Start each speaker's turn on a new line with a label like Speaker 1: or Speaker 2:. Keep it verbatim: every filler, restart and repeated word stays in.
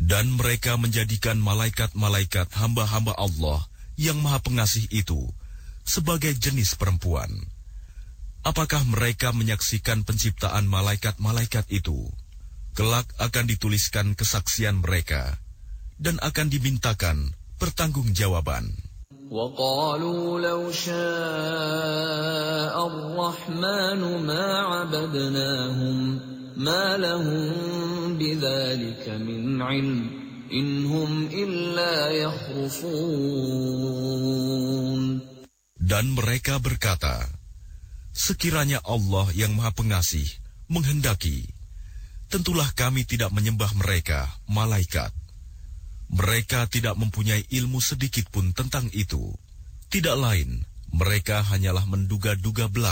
Speaker 1: Dan mereka menjadikan malaikat-malaikat hamba-hamba Allah yang Maha Pengasih itu sebagai jenis perempuan. Apakah mereka menyaksikan penciptaan malaikat-malaikat itu? Kelak akan dituliskan kesaksian mereka dan akan dimintakan pertanggungjawaban.
Speaker 2: وَقَالُوا لَوْ شَاءَ الرَّحْمَنُ مَا عَبَدْنَاهُمْ مَا لَهُم بِذَلِكَ مِنْ عِلْمٍ إِنْ هُمْ إِلَّا يَخْرُصُونَ.
Speaker 1: Dan mereka berkata, sekiranya Allah yang Maha Pengasih menghendaki, tentulah kami tidak menyembah mereka, malaikat. Mereka tidak mempunyai ilmu sedikit pun tentang itu. Tidak lain, mereka hanyalah menduga-duga belaka.